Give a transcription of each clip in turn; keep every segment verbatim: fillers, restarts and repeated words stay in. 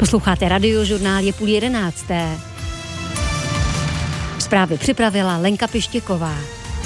Posloucháte Radiožurnál, je půl jedenácté. Zprávy připravila Lenka Pištěková.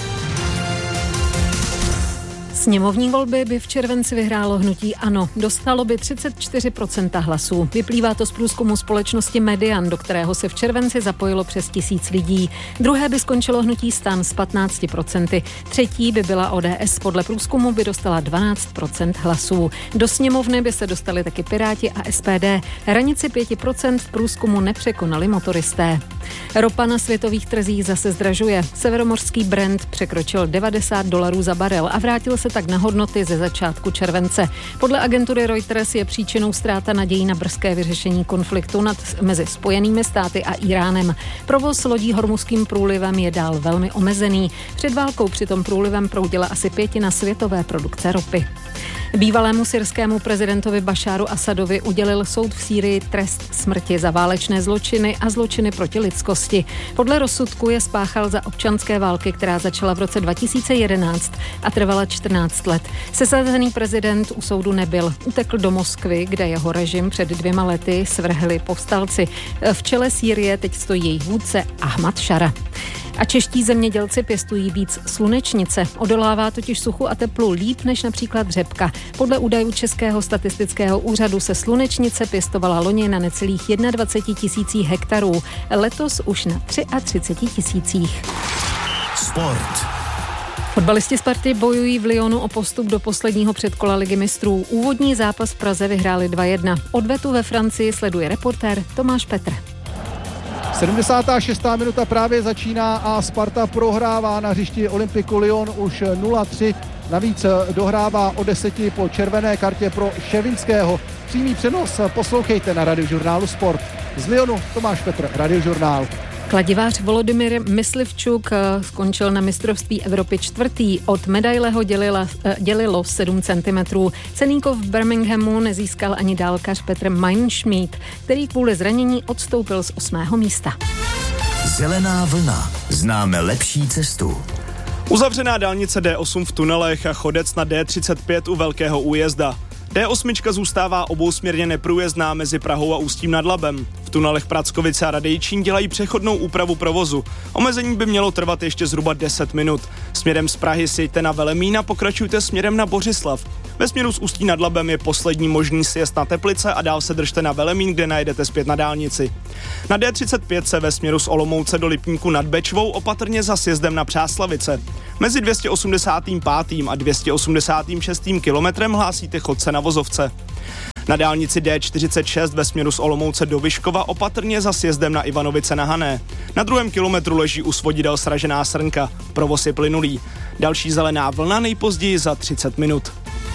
Sněmovní volby by v červenci vyhrálo hnutí ANO. Dostalo by třicet čtyři procent hlasů. Vyplývá to z průzkumu společnosti Median, do kterého se v červenci zapojilo přes tisíc lidí. Druhé by skončilo hnutí STAN s patnácti procenty. Třetí by byla O D S. Podle průzkumu by dostala dvanáct procent hlasů. Do sněmovny by se dostali taky Piráti a S P D. Hranici pět procent v průzkumu nepřekonali motoristé. Ropa na světových trzích zase zdražuje. Severomořský Brent překročil devadesát dolarů za barel a vrátil se tak na hodnoty ze začátku července. Podle agentury Reuters je příčinou ztráta nadějí na brzké vyřešení konfliktu nad, mezi Spojenými státy a Iránem. Provoz lodí Hormuzským průlivem je dál velmi omezený. Před válkou přitom průlivem proudila asi pětina světové produkce ropy. Bývalému syrskému prezidentovi Bašáru Asadovi udělil soud v Sýrii trest smrti za válečné zločiny a zločiny proti lidskosti. Podle rozsudku je spáchal za občanské války, která začala v roce dva tisíce jedenáct a trvala čtrnáct let. Sesazený prezident u soudu nebyl. Utekl do Moskvy, kde jeho režim před dvěma lety svrhli povstalci. V čele Sýrie teď stojí její vůdce Ahmad Šara. A čeští zemědělci pěstují víc slunečnice. Odolává totiž suchu a teplu líp než například řepka. Podle údajů Českého statistického úřadu se slunečnice pěstovala loni na necelých dvacet jedna tisících hektarů. Letos už na třicet tři tisících. Sport. Fotbalisti Sparty bojují v Lyonu o postup do posledního předkola Ligy mistrů. Úvodní zápas v Praze vyhráli dva jedna. Odvetu ve Francii sleduje reportér Tomáš Petr. sedmdesátá šestá minuta právě začíná a Sparta prohrává na hřišti Olympiku Lyon už nula tři. Navíc dohrává o deseti po červené kartě pro Ševinského. Přímý přenos poslouchejte na Radiožurnálu Sport. Z Lyonu Tomáš Petr, Radiožurnál. Kladivář Volodymyr Myslivčuk skončil na mistrovství Evropy čtvrtý. Od medaile ho dělila, dělilo sedm centimetrů. Ceníkov v Birminghamu nezískal ani dálkař Petr Meinschmidt, který kvůli zranění odstoupil z osmého místa. Zelená vlna. Známe lepší cestu. Uzavřená dálnice D osm v tunelech a chodec na D třicet pět u Velkého Újezda. D osm zůstává obousměrně neprůjezdná mezi Prahou a Ústím nad Labem. V tunelech Prackovice a Radejčín dělají přechodnou úpravu provozu. Omezení by mělo trvat ještě zhruba deset minut. Směrem z Prahy sjeďte na Velemín a pokračujte směrem na Bořislav. Ve směru z Ústí nad Labem je poslední možný sjezd na Teplice a dál se držte na Velemín, kde najdete zpět na dálnici. Na D třicet pět se ve směru z Olomouce do Lipníku nad Bečvou opatrně za sjezdem na Přáslavice. Mezi dvě stě osmdesát pět a dvě stě osmdesát šest kilometrem hlásíte chodce na vozovce. Na dálnici D čtyřicet šest ve směru z Olomouce do Vyškova opatrně za sjezdem na Ivanovice na Hané. Na druhém kilometru leží u svodidel sražená srnka. Provoz je plynulý. Další zelená vlna nejpozději za třicet minut.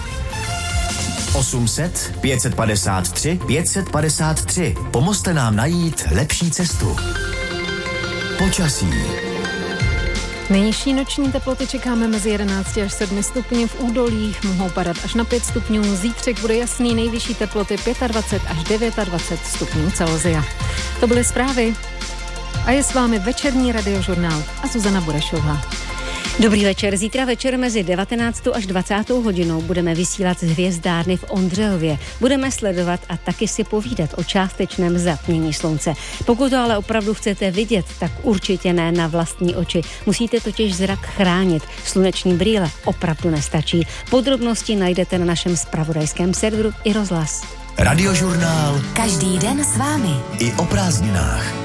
osm set, pět set padesát tři, pět set padesát tři. Pomozte nám najít lepší cestu. Počasí. Nejnižší noční teploty čekáme mezi jedenácti až sedmi stupni, v údolích mohou padat až na pět stupňů, zítřek bude jasný, nejvyšší teploty dvacet pět až dvacet devět stupňů Celsia. To byly zprávy a je s vámi večerní Radiožurnál a Zuzana Burešová. Dobrý večer. Zítra večer mezi devatenáctou až dvacátou hodinou budeme vysílat z hvězdárny v Ondřejově. Budeme sledovat a taky si povídat o částečném zatmění slunce. Pokud to ale opravdu chcete vidět, tak určitě ne na vlastní oči. Musíte totiž zrak chránit. Sluneční brýle opravdu nestačí. Podrobnosti najdete na našem zpravodajském serveru i rozhlas. Radiožurnál. Každý den s vámi. I o prázdninách.